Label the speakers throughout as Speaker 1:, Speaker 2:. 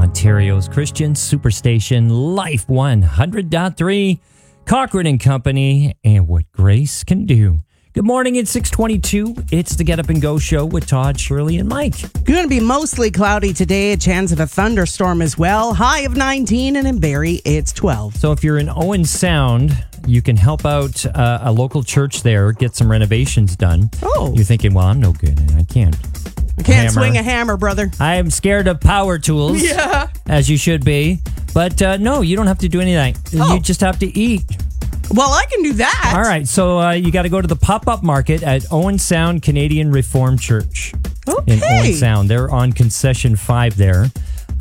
Speaker 1: Ontario's Christian Superstation, Life 100.3, Cochrane and Company, and what grace can do. Good morning, it's 6:22. It's the Get Up and Go show with Todd, Shirley, and Mike.
Speaker 2: Going to be mostly cloudy today, a chance of a thunderstorm as well. High of 19, and in Barrie, it's 12.
Speaker 1: So if you're in Owen Sound, you can help out a local church there, get some renovations done.
Speaker 2: Oh.
Speaker 1: You're thinking, well, I'm no good. I can't.
Speaker 2: I can't swing a hammer, brother.
Speaker 1: I'm scared of power tools.
Speaker 2: Yeah.
Speaker 1: As you should be. But no, you don't have to do anything.
Speaker 2: Oh.
Speaker 1: You just have to eat.
Speaker 2: Well, I can do that.
Speaker 1: All right, so you got to go to the pop-up market at Owen Sound Canadian Reformed Church in Owen Sound. They're on Concession 5 there,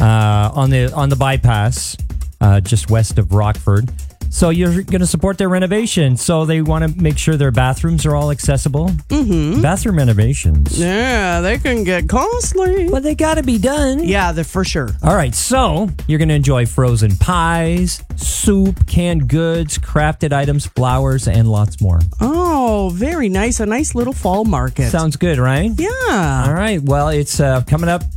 Speaker 1: on the bypass, just west of Rockford. So you're going to support their renovation. So they want to make sure their bathrooms are all accessible. Mm-hmm. Bathroom renovations.
Speaker 2: Yeah, they can get costly.
Speaker 1: But they got to be done.
Speaker 2: Yeah, they're for sure.
Speaker 1: All right, so you're going to enjoy frozen pies, soup, canned goods, crafted items, flowers, and lots more.
Speaker 2: Oh, very nice. A nice little fall market.
Speaker 1: Sounds good, right?
Speaker 2: Yeah.
Speaker 1: All right, well, it's coming up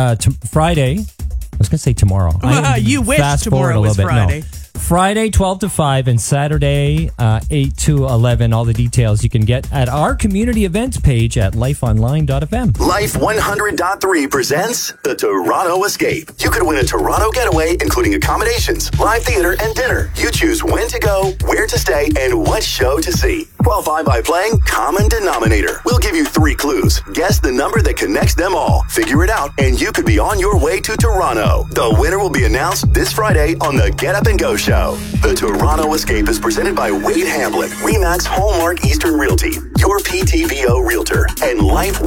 Speaker 1: Friday. I was going to say tomorrow.
Speaker 2: You wish tomorrow was Friday.
Speaker 1: No. Friday, 12 to 5, and Saturday, 8 to 11. All the details you can get at our community events page at lifeonline.fm.
Speaker 3: Life 100.3 presents the Toronto Escape. You could win a Toronto getaway, including accommodations, live theater, and dinner. You choose when to go, where to stay, and what show to see. Qualify by playing Common Denominator. We'll give you 3 clues. Guess the number that connects them all. Figure it out, and you could be on your way to Toronto. The winner will be announced this Friday on the Get Up and Go show. The Toronto Escape is presented by Wade Hamblin, Remax Hallmark Eastern Realty, your PTVO Realtor, and Life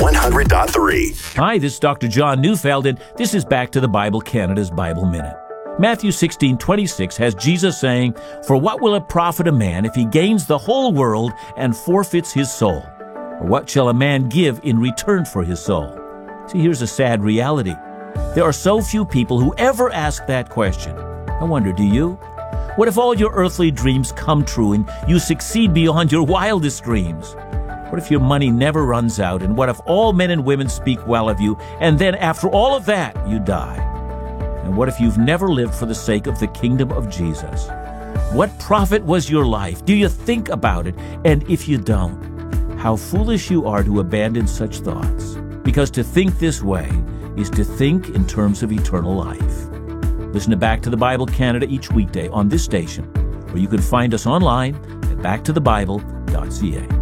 Speaker 3: 100.3.
Speaker 4: Hi, this is Dr. John Neufeld, and this is Back to the Bible Canada's Bible Minute. Matthew 16:26 has Jesus saying, "For what will it profit a man if he gains the whole world and forfeits his soul? Or what shall a man give in return for his soul?" See, here's a sad reality. There are so few people who ever ask that question. I wonder, do you? What if all your earthly dreams come true and you succeed beyond your wildest dreams? What if your money never runs out? And what if all men and women speak well of you, and then after all of that, you die? And what if you've never lived for the sake of the kingdom of Jesus? What profit was your life? Do you think about it? And if you don't, how foolish you are to abandon such thoughts. Because to think this way is to think in terms of eternal life. Listen to Back to the Bible Canada each weekday on this station, or you can find us online at backtothebible.ca.